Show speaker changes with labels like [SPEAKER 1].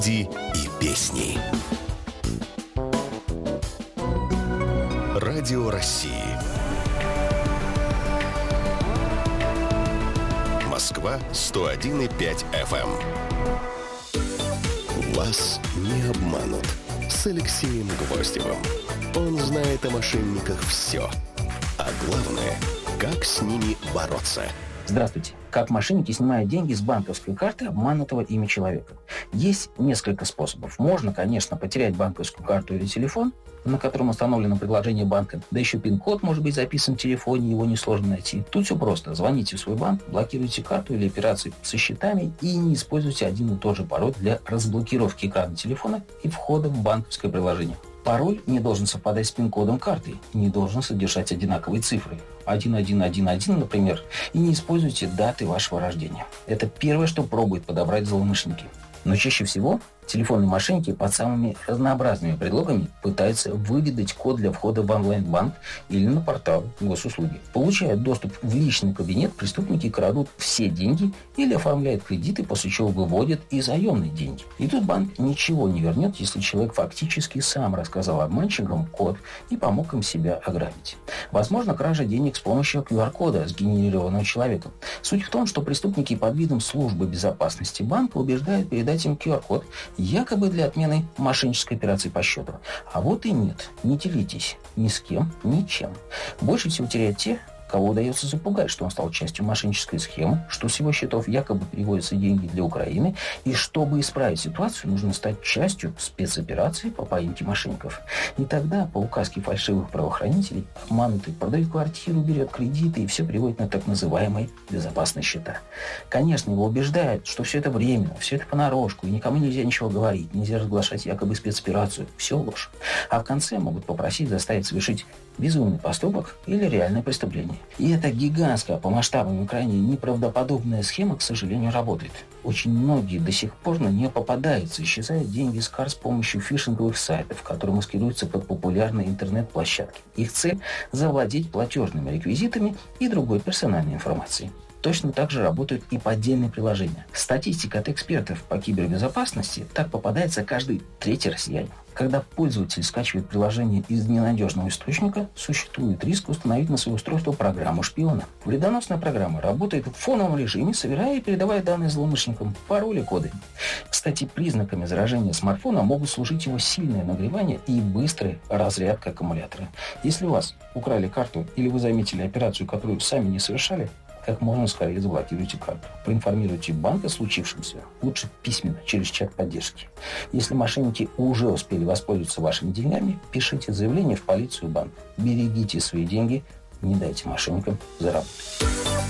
[SPEAKER 1] люди и песни. Радио России. Москва 101,5 FM. Вас не обманут. С Алексеем Гвоздевым. Он знает о мошенниках все. А главное, как с ними бороться.
[SPEAKER 2] Здравствуйте. Как мошенники снимают деньги с банковской карты обманутого ими человека? Есть несколько способов. Можно, конечно, потерять банковскую карту или телефон, на котором установлено приложение банка, да еще пин-код может быть записан в телефоне, его несложно найти. Тут все просто. Звоните в свой банк, блокируйте карту или операции со счетами и не используйте один и тот же пароль для разблокировки экрана телефона и входа в банковское приложение. Пароль не должен совпадать с пин-кодом карты, не должен содержать одинаковые цифры. 1111, например, и не используйте даты вашего рождения. Это первое, что пробуют подобрать злоумышленники. Но чаще всего телефонные мошенники под самыми разнообразными предлогами пытаются выведать код для входа в онлайн-банк или на портал госуслуги. Получая доступ в личный кабинет, преступники крадут все деньги или оформляют кредиты, после чего выводят и заемные деньги. И тут банк ничего не вернет, если человек фактически сам рассказал обманщикам код и помог им себя ограбить. Возможно, кража денег с помощью QR-кода, сгенерированного человеком. Суть в том, что преступники под видом службы безопасности банка убеждают передать им QR-код, якобы для отмены мошеннической операции по счету. А вот и нет. Не делитесь ни с кем, ничем. Больше всего теряют те, кого удается запугать, что он стал частью мошеннической схемы, что с его счетов якобы переводятся деньги для Украины, и чтобы исправить ситуацию, нужно стать частью спецоперации по поимке мошенников. И тогда, по указке фальшивых правоохранителей, обманутый продает квартиру, берет кредиты и все приводит на так называемые безопасные счета. Конечно, его убеждают, что все это временно, все это понарошку, и никому нельзя ничего говорить, нельзя разглашать якобы спецоперацию. Все ложь. А в конце могут попросить заставить совершить безумный поступок или реальное преступление. И эта гигантская по масштабам и крайне неправдоподобная схема, к сожалению, работает. Очень многие до сих пор на нее попадаются. Исчезают деньги с карт с помощью фишинговых сайтов, которые маскируются под популярные интернет-площадки. Их цель – завладеть платежными реквизитами и другой персональной информацией. Точно так же работают и поддельные приложения. Статистика от экспертов по кибербезопасности: так попадается каждый третий россиянин. Когда пользователь скачивает приложение из ненадежного источника, существует риск установить на свое устройство программу шпиона. Вредоносная программа работает в фоновом режиме, собирая и передавая данные злоумышленникам, пароли, коды. Кстати, признаками заражения смартфона могут служить его сильное нагревание и быстрая разрядка аккумулятора. Если у вас украли карту или вы заметили операцию, которую сами не совершали, как можно скорее заблокируйте карту. Проинформируйте банк о случившемся, лучше письменно, через чат поддержки. Если мошенники уже успели воспользоваться вашими деньгами, пишите заявление в полицию и банк. Берегите свои деньги, не дайте мошенникам заработать.